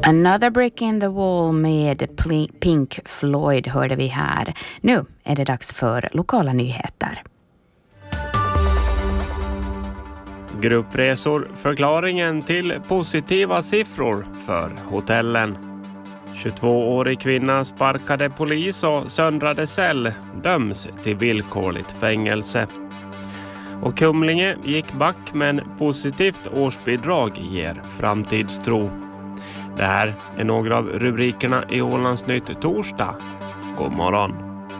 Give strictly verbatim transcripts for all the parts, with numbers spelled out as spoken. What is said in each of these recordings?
Another brick in the wall med Pl- Pink Floyd hörde vi här. Nu är det dags för lokala nyheter. Gruppresor, förklaringen till positiva siffror för hotellen. tjugotvåårig kvinna sparkade polis och söndrade cell, döms till villkorligt fängelse. Och Kumlinge gick back, men positivt årsbidrag ger framtidstro. Det här är några av rubrikerna i Ålandsnytt torsdag. God morgon.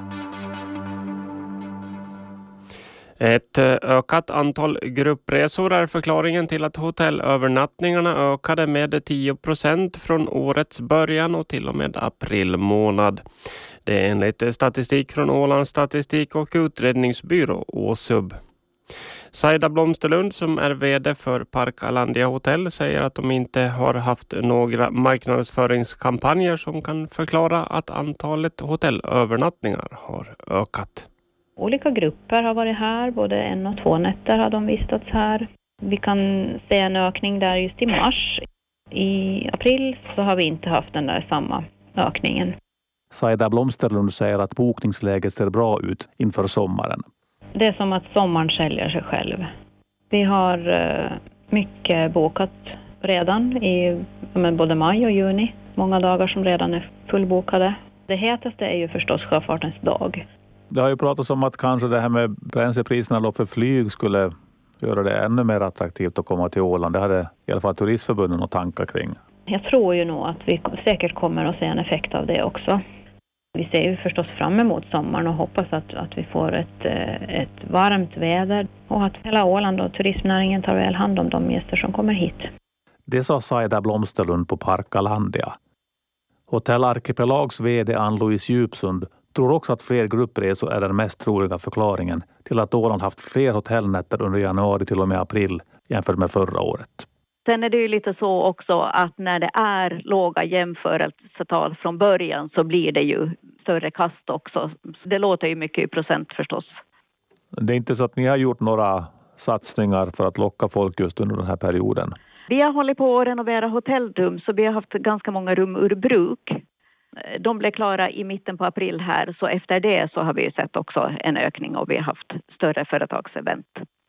Ett ökat antal gruppresor är förklaringen till att hotellövernattningarna ökade med tio procent från årets början och till och med april månad. Det är enligt statistik från Ålands statistik- och utredningsbyrå Åsub. Saida Blomsterlund, som är vd för Park Alandia Hotel, säger att de inte har haft några marknadsföringskampanjer som kan förklara att antalet hotellövernattningar har ökat. Olika grupper har varit här, både en och två nätter har de vistats här. Vi kan se en ökning där just i mars. I april så har vi inte haft den där samma ökningen. Saida Blomsterlund säger att bokningsläget ser bra ut inför sommaren. Det är som att sommaren säljer sig själv. Vi har mycket bokat redan i både maj och juni. Många dagar som redan är fullbokade. Det hetaste är ju förstås sjöfartens dag. Det har ju pratats om att kanske det här med bränslepriserna då för flyg skulle göra det ännu mer attraktivt att komma till Åland. Det hade i alla fall turistförbunden och tankar kring. Jag tror ju nog att vi säkert kommer att se en effekt av det också. Vi ser ju förstås fram emot sommaren och hoppas att, att vi får ett, ett varmt väder och att hela Åland och turismnäringen tar väl hand om de gäster som kommer hit. Det sa Saida Blomsterlund på Park Alandia. Hotell Archipelags vd Ann-Louise Djupsund tror också att fler gruppresor är den mest troliga förklaringen till att Åland haft fler hotellnätter under januari till och med april jämfört med förra året. Sen är det ju lite så också att när det är låga jämförelsetal från början så blir det ju större kast också. Det låter ju mycket i procent förstås. Det är inte så att ni har gjort några satsningar för att locka folk just under den här perioden? Vi har hållit på att renovera hotellrum, så vi har haft ganska många rum ur bruk. De blev klara i mitten på april här, så efter det så har vi sett också en ökning och vi har haft större företagsevent.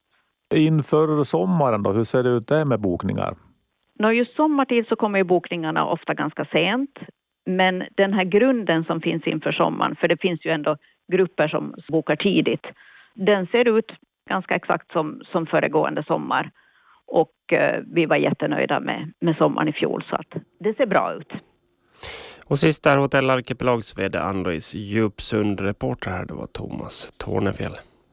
Inför sommaren då, hur ser det ut där med bokningar? Nå, just sommartid så kommer ju bokningarna ofta ganska sent. Men den här grunden som finns inför sommaren, för det finns ju ändå grupper som bokar tidigt. Den ser ut ganska exakt som, som föregående sommar. Och eh, vi var jättenöjda med, med sommaren i fjol, så att det ser bra ut. Och sist är Hotell Archipelags vd Ann-Louise Djupsund, reporter här, det var Thomas Tornefjäll.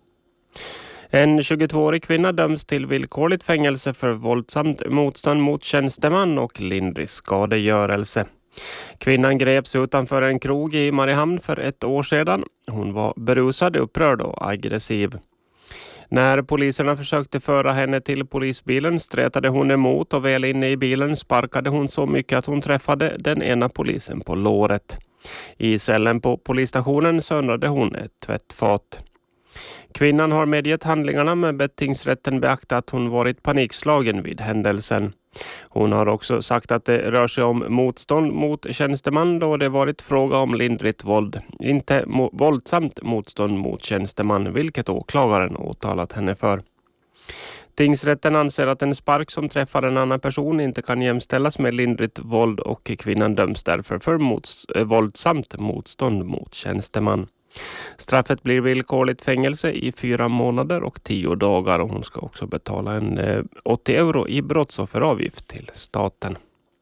En tjugotvåårig kvinna döms till villkorligt fängelse för våldsamt motstånd mot tjänsteman och lindrig skadegörelse. Kvinnan greps utanför en krog i Mariehamn för ett år sedan. Hon var berusad, upprörd och aggressiv. När poliserna försökte föra henne till polisbilen strätade hon emot och väl inne i bilen sparkade hon så mycket att hon träffade den ena polisen på låret. I cellen på polisstationen söndrade hon ett tvättfat. Kvinnan har medgett handlingarna, men bettingsrätten beaktat att hon varit panikslagen vid händelsen. Hon har också sagt att det rör sig om motstånd mot tjänsteman då det varit fråga om lindrigt våld. Inte mo- våldsamt motstånd mot tjänsteman, vilket åklagaren åtalat henne för. Tingsrätten anser att en spark som träffar en annan person inte kan jämställas med lindrigt våld och kvinnan döms därför för mots- äh, våldsamt motstånd mot tjänsteman. Straffet blir villkorligt fängelse i fyra månader och tio dagar och hon ska också betala en eh, åttio euro i brottsofferavgift till staten.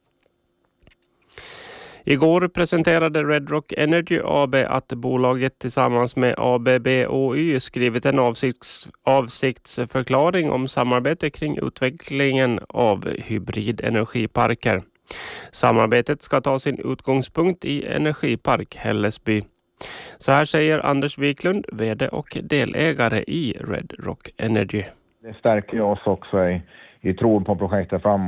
Igår presenterade Red Rock Energy A B att bolaget tillsammans med A B B O Y skrivit en avsikts, avsiktsförklaring om samarbete kring utvecklingen av hybridenergiparker. Samarbetet ska ta sin utgångspunkt i Energipark Hällesby. Så här säger Anders Wiklund, vd och delägare i Red Rock Energy. Det stärker oss också i, i tron på projektet framåt.